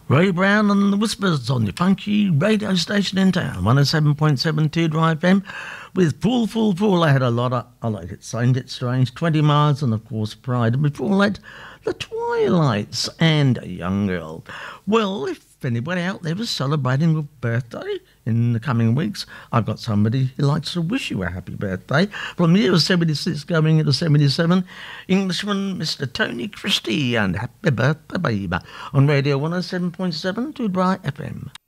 Ray Brown and the Whispers on your funky radio station in town, 107.72 Drive FM, with Full. I had a lot of, I like it, Ain't It Strange, 20 Miles, and of course Pride. And before that, The Twilights and A Young Girl. Well, if anybody out there is celebrating a birthday in the coming weeks, I've got somebody who likes to wish you a happy birthday. From the year of 76 going into 77, Englishman Mr. Tony Christie, and happy birthday, baby, on Radio 107.7 to Dry FM.